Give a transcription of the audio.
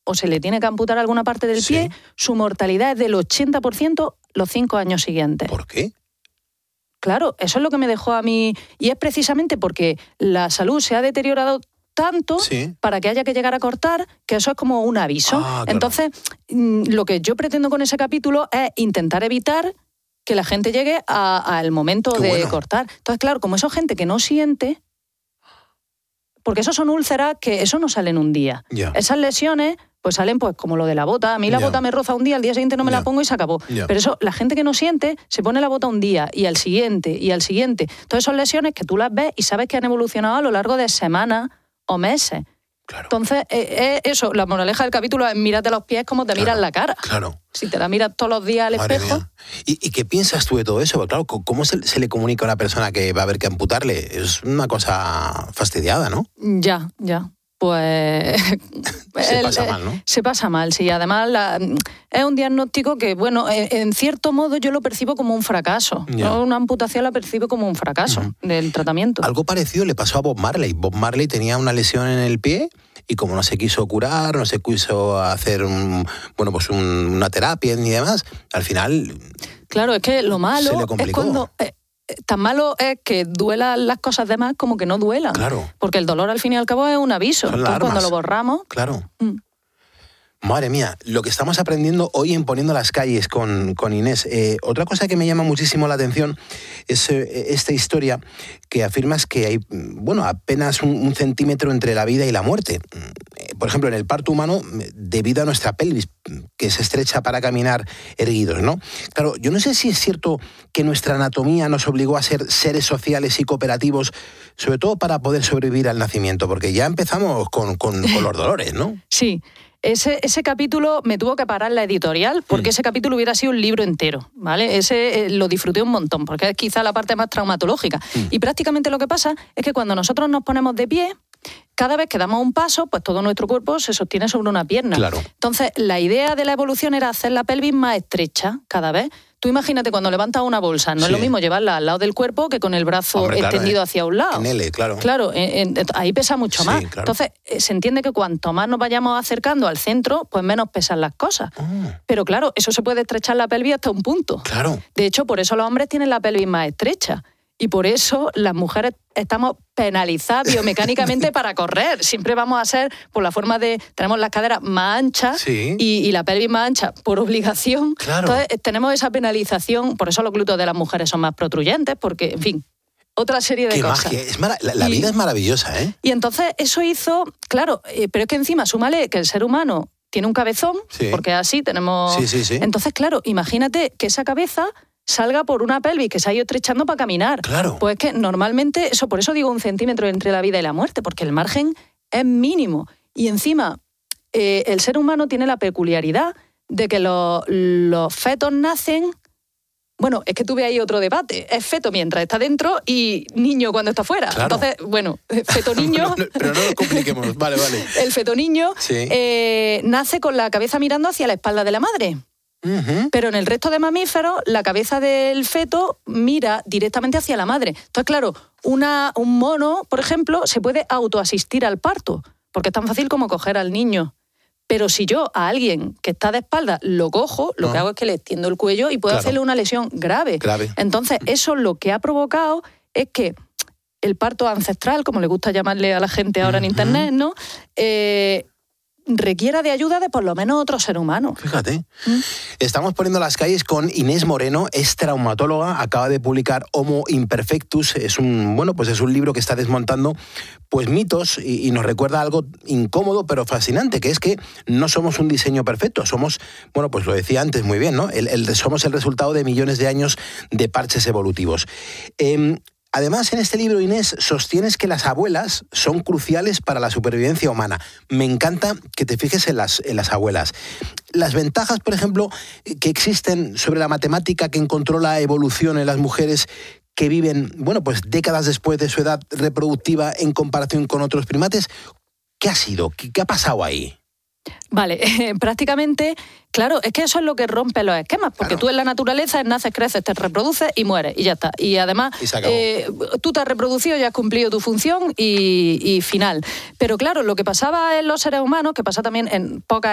o se le tiene que amputar alguna parte del pie, su mortalidad es del 80% los 5 años siguientes. ¿Por qué? Claro, eso es lo que me dejó a mí, y es precisamente porque la salud se ha deteriorado tanto para que haya que llegar a cortar, que eso es como un aviso. Claro. Entonces, lo que yo pretendo con ese capítulo es intentar evitar que la gente llegue al momento de cortar. Entonces, claro, como eso es gente que no siente, porque eso son úlceras que eso no sale en un día. Esas lesiones pues salen pues como lo de la bota. A mí la bota me roza un día, al día siguiente no me la pongo y se acabó. Pero eso, la gente que no siente, se pone la bota un día y al siguiente y al siguiente. Entonces son lesiones que tú las ves y sabes que han evolucionado a lo largo de semanas o meses. Claro. Entonces, eso, la moraleja del capítulo es mírate los pies como te miras la cara. Claro. Si te la miras todos los días al espejo. ¿Y qué piensas tú de todo eso? Porque, claro, ¿cómo se le comunica a una persona que va a haber que amputarle? Es una cosa fastidiada, ¿no? Ya. Pues... se pasa mal, ¿no? Se pasa mal, sí. Además, es un diagnóstico que, bueno, en cierto modo yo lo percibo como un fracaso. ¿No? Una amputación la percibo como un fracaso del tratamiento. Algo parecido le pasó a Bob Marley. Bob Marley tenía una lesión en el pie y como no se quiso curar, no se quiso hacer una terapia ni demás, al final... Claro, es que lo malo se le complicó. Es cuando... tan malo es que duelan las cosas demás como que no duelan. Claro. Porque el dolor al fin y al cabo es un aviso. Entonces, cuando lo borramos... Claro. Madre mía, lo que estamos aprendiendo hoy en Poniendo las Calles con Inés. Otra cosa que me llama muchísimo la atención es esta historia que afirmas que hay, apenas un centímetro entre la vida y la muerte. Por ejemplo, en el parto humano, debido a nuestra pelvis, que se estrecha para caminar erguidos, ¿no? Claro, yo no sé si es cierto que nuestra anatomía nos obligó a ser seres sociales y cooperativos, sobre todo para poder sobrevivir al nacimiento, porque ya empezamos con los dolores, ¿no? Sí. Ese capítulo me tuvo que parar la editorial porque ese capítulo hubiera sido un libro entero, ¿vale? Ese lo disfruté un montón porque es quizá la parte más traumatológica. Y prácticamente lo que pasa es que cuando nosotros nos ponemos de pie, cada vez que damos un paso, pues todo nuestro cuerpo se sostiene sobre una pierna. Claro. Entonces, la idea de la evolución era hacer la pelvis más estrecha cada vez. Tú imagínate cuando levantas una bolsa, no es lo mismo llevarla al lado del cuerpo que con el brazo extendido hacia un lado. En L, claro. Claro, ahí pesa mucho más. Claro. Entonces, se entiende que cuanto más nos vayamos acercando al centro, pues menos pesan las cosas. Pero claro, eso se puede estrechar la pelvis hasta un punto. Claro. De hecho, por eso los hombres tienen la pelvis más estrecha. Y por eso las mujeres estamos penalizadas biomecánicamente para correr. Siempre vamos a ser por la forma de... Tenemos las caderas más anchas y la pelvis más ancha por obligación. Claro. Entonces tenemos esa penalización. Por eso los glúteos de las mujeres son más protruyentes, porque, en fin, otra serie de cosas. ¡Qué magia! La vida es maravillosa, ¿eh? Y entonces eso hizo... Claro, pero es que encima súmale que el ser humano tiene un cabezón, porque así tenemos... Sí. Entonces, claro, imagínate que esa cabeza salga por una pelvis que se ha ido estrechando para caminar. Claro. Pues que normalmente, por eso digo un centímetro entre la vida y la muerte, porque el margen es mínimo. Y encima, el ser humano tiene la peculiaridad de que los fetos nacen... Bueno, es que tuve ahí otro debate. Es feto mientras está dentro y niño cuando está fuera. Claro. Entonces, bueno, feto-niño... pero no lo compliquemos, vale. El feto-niño nace con la cabeza mirando hacia la espalda de la madre. Pero en el resto de mamíferos, la cabeza del feto mira directamente hacia la madre. Entonces, claro, un mono, por ejemplo, se puede autoasistir al parto, porque es tan fácil como coger al niño. Pero si yo a alguien que está de espalda lo cojo, lo que hago es que le extiendo el cuello y puedo hacerle una lesión grave. Entonces, eso lo que ha provocado es que el parto ancestral, como le gusta llamarle a la gente ahora en internet, ¿no? Requiera de ayuda de por lo menos otro ser humano. Fíjate. Estamos Poniendo las Calles con Inés Moreno, es traumatóloga, acaba de publicar Homo Imperfectus, es un libro que está desmontando pues mitos y nos recuerda algo incómodo pero fascinante, que es que no somos un diseño perfecto, somos, pues lo decía antes muy bien, ¿no? Somos el resultado de millones de años de parches evolutivos. Además, en este libro, Inés, sostienes que las abuelas son cruciales para la supervivencia humana. Me encanta que te fijes en las abuelas. Las ventajas, por ejemplo, que existen sobre la matemática que encontró la evolución en las mujeres que viven, décadas después de su edad reproductiva en comparación con otros primates, ¿qué ha sido? ¿Qué ha pasado ahí? Vale, prácticamente, claro, es que eso es lo que rompe los esquemas, porque tú en la naturaleza naces, creces, te reproduces y mueres, y ya está. Y además, tú te has reproducido, ya has cumplido tu función y final. Pero claro, lo que pasaba en los seres humanos, que pasa también en pocas